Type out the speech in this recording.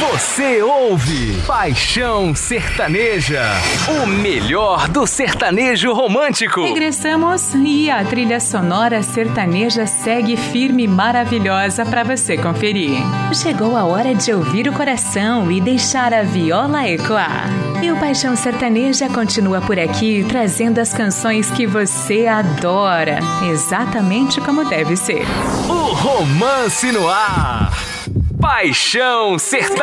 Você ouve Paixão Sertaneja, o melhor do sertanejo romântico. Regressamos e a trilha sonora sertaneja segue firme e maravilhosa para você conferir. Chegou a hora de ouvir o coração e deixar a viola ecoar. E o Paixão Sertaneja continua por aqui trazendo as canções que você adora, exatamente como deve ser. O romance no ar. Paixão Sertaneja.